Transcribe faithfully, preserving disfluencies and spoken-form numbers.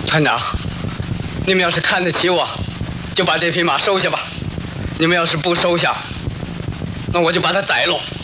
团长，你们要是看得起我，就把这匹马收下吧；你们要是不收下，那我就把它宰了。